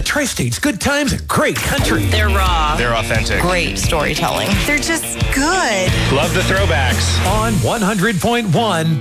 Tri-State's good times and great country. They're raw. They're authentic. Great storytelling. They're just good. Love the throwbacks. On 100.1